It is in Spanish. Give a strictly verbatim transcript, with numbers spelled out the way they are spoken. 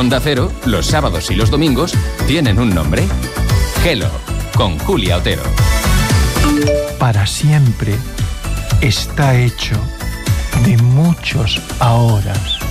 Onda Cero, los sábados y los domingos, tienen un nombre. Hello, con Julia Otero. Para siempre está hecho de muchos ahoras.